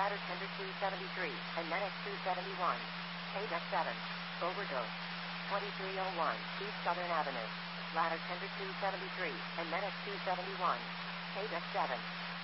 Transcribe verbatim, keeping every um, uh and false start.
ladder tender two seventy-three, and medic two seventy-one. Paydeck seven. Overdose. twenty-three oh one, East Southern Avenue. Ladder tender two seventy-three, and medic two seventy-one. Paydeck seven.